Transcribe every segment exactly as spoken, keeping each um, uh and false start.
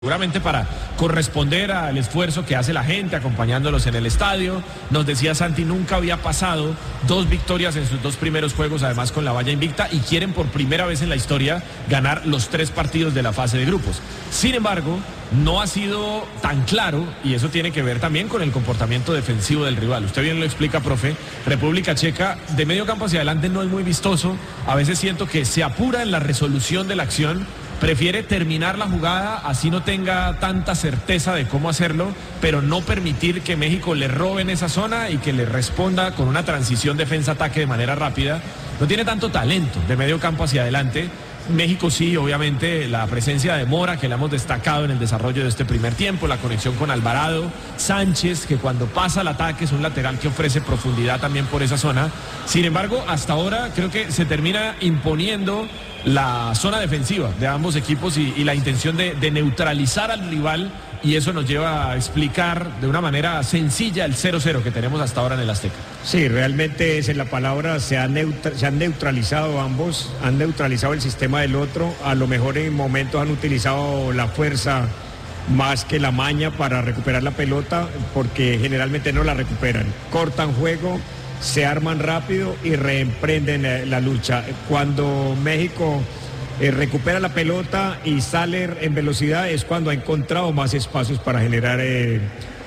Seguramente para corresponder al esfuerzo que hace la gente acompañándolos en el estadio. Nos decía Santi, nunca había pasado dos victorias en sus dos primeros juegos, además con la valla invicta, y quieren por primera vez en la historia ganar los tres partidos de la fase de grupos. Sin embargo, no ha sido tan claro, y eso tiene que ver también con el comportamiento defensivo del rival. Usted bien lo explica, profe. República Checa, de medio campo hacia adelante no es muy vistoso. A veces siento que se apura en la resolución de la acción. Prefiere terminar la jugada, así no tenga tanta certeza de cómo hacerlo, pero no permitir que México le robe en esa zona y que le responda con una transición defensa-ataque de manera rápida. No tiene tanto talento de medio campo hacia adelante. México sí, obviamente, la presencia de Mora, que la hemos destacado en el desarrollo de este primer tiempo, la conexión con Alvarado, Sánchez, que cuando pasa el ataque es un lateral que ofrece profundidad también por esa zona. Sin embargo, hasta ahora creo que se termina imponiendo la zona defensiva de ambos equipos y, y la intención de, de neutralizar al rival, y eso nos lleva a explicar de una manera sencilla el cero cero que tenemos hasta ahora en el Azteca. Sí, realmente esa es la palabra, se han, neutra, se han neutralizado ambos, han neutralizado el sistema del otro, a lo mejor en momentos han utilizado la fuerza más que la maña para recuperar la pelota, porque generalmente no la recuperan, cortan juego, se arman rápido y reemprenden la lucha. Cuando México eh, recupera la pelota y sale en velocidad es cuando ha encontrado más espacios para generar eh,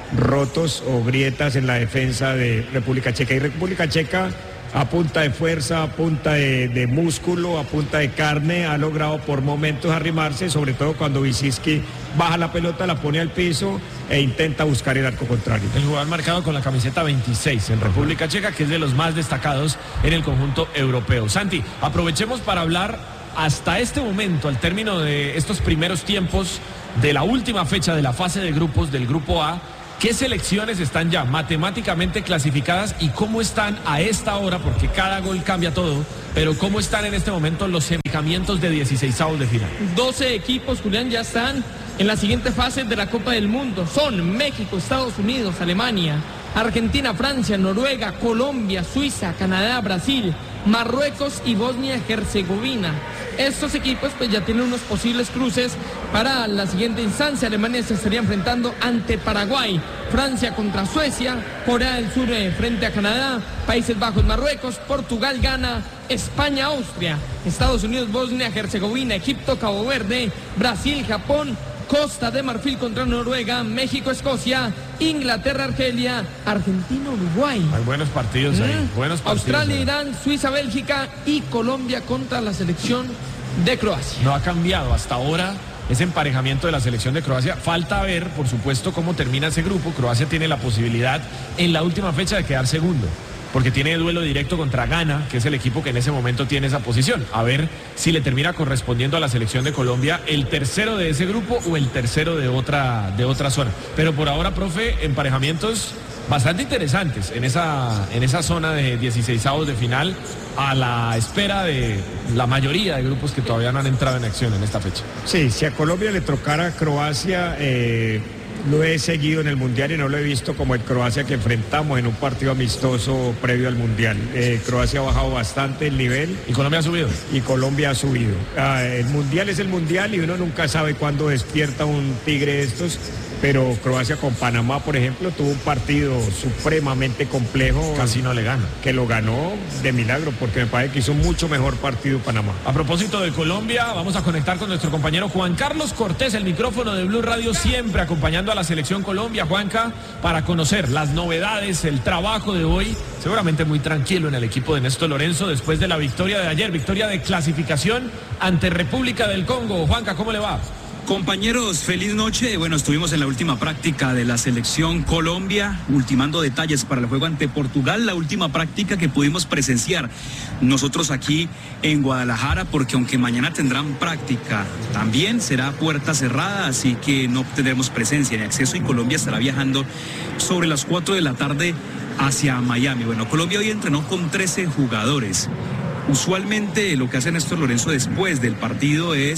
rotos o grietas en la defensa de República Checa. Y República Checa, a punta de fuerza, a punta de, de músculo, a punta de carne, ha logrado por momentos arrimarse, sobre todo cuando Wyszynski baja la pelota, la pone al piso e intenta buscar el arco contrario. El jugador marcado con la camiseta veintiséis en República Checa, que es de los más destacados en el conjunto europeo. Santi, aprovechemos para hablar hasta este momento, al término de estos primeros tiempos de la última fecha de la fase de grupos del grupo A, ¿qué selecciones están ya matemáticamente clasificadas y cómo están a esta hora? Porque cada gol cambia todo, pero ¿cómo están en este momento los emparejamientos de dieciseisavos de final? doce equipos, Julián, ya están en la siguiente fase de la Copa del Mundo. Son México, Estados Unidos, Alemania, Argentina, Francia, Noruega, Colombia, Suiza, Canadá, Brasil, Marruecos y Bosnia-Herzegovina. Estos equipos pues ya tienen unos posibles cruces para la siguiente instancia. Alemania se estaría enfrentando ante Paraguay, Francia contra Suecia, Corea del Sur eh, frente a Canadá, Países Bajos, Marruecos, Portugal, Ghana, España, Austria, Estados Unidos, Bosnia-Herzegovina, Egipto, Cabo Verde, Brasil, Japón, Costa de Marfil contra Noruega, México, Escocia, Inglaterra, Argelia, Argentina, Uruguay. Hay buenos partidos ahí, mm. buenos partidos. Australia, ahí. Irán, Suiza, Bélgica y Colombia contra la selección de Croacia. No ha cambiado hasta ahora ese emparejamiento de la selección de Croacia. Falta ver, por supuesto, cómo termina ese grupo. Croacia tiene la posibilidad en la última fecha de quedar segundo, porque tiene duelo directo contra Ghana, que es el equipo que en ese momento tiene esa posición. A ver si le termina correspondiendo a la selección de Colombia el tercero de ese grupo o el tercero de otra, de otra zona. Pero por ahora, profe, emparejamientos bastante interesantes en esa, en esa zona de dieciseisavos de final, a la espera de la mayoría de grupos que todavía no han entrado en acción en esta fecha. Sí, si a Colombia le tocara Croacia, eh, lo he seguido en el Mundial y no lo he visto como el Croacia que enfrentamos en un partido amistoso previo al Mundial. Eh, Croacia ha bajado bastante el nivel. ¿Y Colombia ha subido? Y Colombia ha subido. Ah, el Mundial es el Mundial y uno nunca sabe cuándo despierta un tigre de estos. Pero Croacia con Panamá, por ejemplo, tuvo un partido supremamente complejo. Casi no le gana. Que lo ganó de milagro, porque me parece que hizo un mucho mejor partido Panamá. A propósito de Colombia, vamos a conectar con nuestro compañero Juan Carlos Cortés, el micrófono de Blue Radio, siempre acompañando a la selección Colombia, Juanca, para conocer las novedades, el trabajo de hoy, seguramente muy tranquilo en el equipo de Néstor Lorenzo, después de la victoria de ayer, victoria de clasificación ante República del Congo. Juanca, ¿cómo le va? Compañeros, feliz noche. Bueno, estuvimos en la última práctica de la selección Colombia, ultimando detalles para el juego ante Portugal, la última práctica que pudimos presenciar nosotros aquí en Guadalajara, porque aunque mañana tendrán práctica, también será puerta cerrada, así que no tendremos presencia ni acceso, y Colombia estará viajando sobre las cuatro de la tarde hacia Miami. Bueno, Colombia hoy entrenó con trece jugadores. Usualmente lo que hace Néstor Lorenzo después del partido es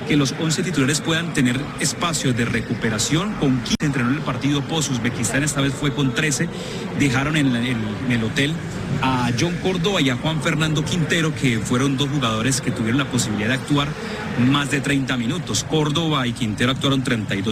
que los once titulares puedan tener espacios de recuperación. Con quince entrenó el partido post Uzbekistán, esta vez fue con trece. Dejaron en, en, en el hotel a John Córdoba y a Juan Fernando Quintero, que fueron dos jugadores que tuvieron la posibilidad de actuar más de treinta minutos. Córdoba y Quintero actuaron treinta y dos